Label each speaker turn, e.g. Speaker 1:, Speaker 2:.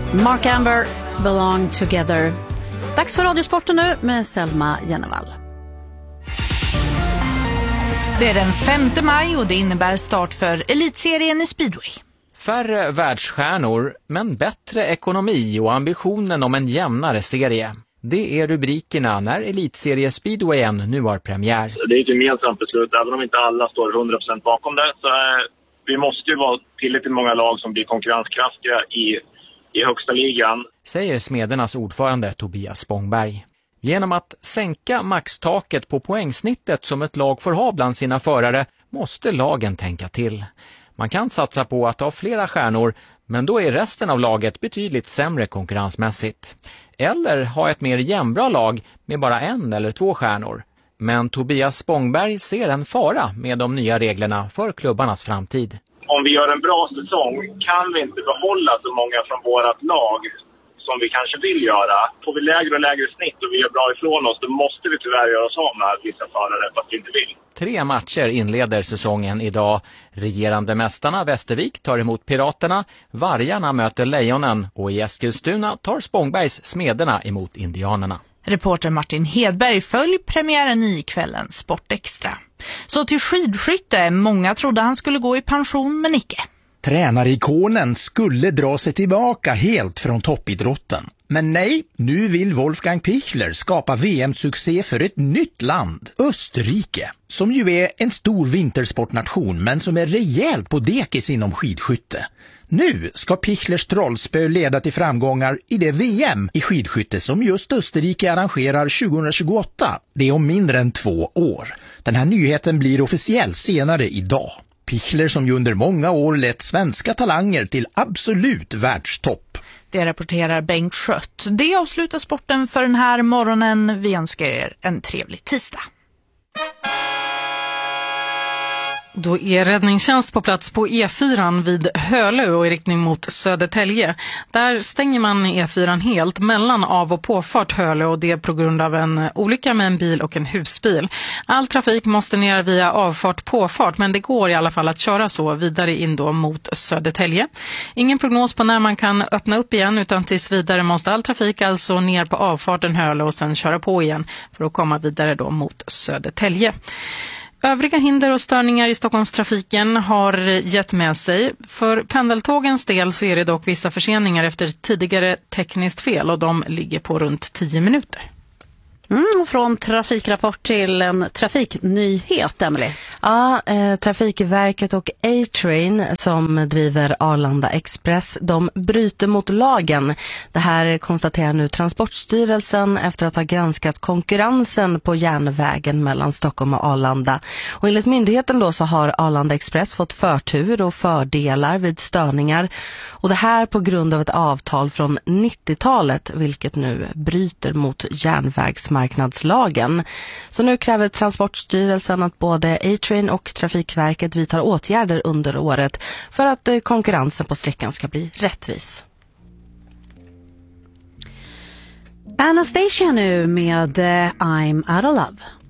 Speaker 1: Mark Amber, Belong Together. Dags för Radiosporten nu med Selma Jennevall.
Speaker 2: Det är den 5 maj och det innebär start för elitserien i speedway.
Speaker 3: Färre världsstjärnor, men bättre ekonomi och ambitionen om en jämnare serie. Det är rubrikerna när elitserie speedwayen nu har premiär.
Speaker 4: Det är ett gemensamt beslut, även om inte alla står 100% bakom det. Så vi måste ju vara tillräckligt många lag som blir konkurrenskraftiga i högsta ligan.
Speaker 3: Säger Smedernas ordförande Tobias Spångberg. Genom att sänka maxtaket på poängsnittet som ett lag får ha bland sina förare måste lagen tänka till. Man kan satsa på att ha flera stjärnor, men då är resten av laget betydligt sämre konkurrensmässigt. Eller ha ett mer jämnbra lag med bara 1 eller 2 stjärnor. Men Tobias Spångberg ser en fara med de nya reglerna för klubbarnas framtid.
Speaker 4: Om vi gör en bra säsong kan vi inte behålla så många från vårt lag som vi kanske vill göra. Får vi lägre och lägre snitt och vi gör bra ifrån oss, då måste vi tyvärr göra oss av med vissa förare för att vi inte vill.
Speaker 3: 3 matcher inleder säsongen idag. Regerande mästarna Västervik tar emot Piraterna, Vargarna möter Lejonen och i Eskilstuna tar Spångbergs Smederna emot Indianerna.
Speaker 2: Reporter Martin Hedberg följ premiären i kvällens Sportextra. Så till skidskytte, många trodde han skulle gå i pension men icke.
Speaker 5: Tränarikonen skulle dra sig tillbaka helt från toppidrotten. Men nej, nu vill Wolfgang Pichler skapa VM-succé för ett nytt land, Österrike, som ju är en stor vintersportnation men som är rejält på dekis inom skidskytte. Nu ska Pichlers trollspö leda till framgångar i det VM i skidskytte som just Österrike arrangerar 2028. Det är om mindre än 2 år. Den här nyheten blir officiell senare idag. Pichler som ju under många år lett svenska talanger till absolut världstopp.
Speaker 2: Det rapporterar Bengt Schött. Det avslutar sporten för den här morgonen. Vi önskar er en trevlig tisdag.
Speaker 6: Då är räddningstjänst på plats på E4 vid Hölö och i riktning mot Södertälje. Där stänger man E4 helt mellan av- och påfart Hölö och det på grund av en olycka med en bil och en husbil. All trafik måste ner via avfart påfart, men det går i alla fall att köra så vidare in då mot Södertälje. Ingen prognos på när man kan öppna upp igen, utan tills vidare måste all trafik alltså ner på avfarten Hölö och sen köra på igen för att komma vidare då mot Södertälje. Övriga hinder och störningar i Stockholmstrafiken har gett med sig. För pendeltågens del så är det dock vissa förseningar efter tidigare tekniskt fel och de ligger på runt 10 minuter.
Speaker 1: Från trafikrapport till en trafiknyhet, Emily.
Speaker 7: Ja, Trafikverket och A-Train som driver Arlanda Express, de bryter mot lagen. Det här konstaterar nu Transportstyrelsen efter att ha granskat konkurrensen på järnvägen mellan Stockholm och Arlanda. Och enligt myndigheten då så har Arlanda Express fått förtur och fördelar vid störningar. Och det här på grund av ett avtal från 90-talet, vilket nu bryter mot järnvägsmarknadslagen. Så nu kräver Transportstyrelsen att både A-Train och Trafikverket vidtar åtgärder under året för att konkurrensen på sträckan ska bli rättvis.
Speaker 1: Anastasia nu med I'm Out of Love.